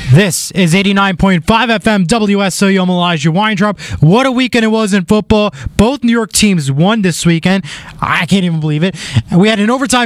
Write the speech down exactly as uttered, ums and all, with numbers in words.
This is eighty-nine point five F M W S O U Elijah Weintraub. What a weekend it was in football. Both New York teams won this weekend. I can't even believe it. We had an overtime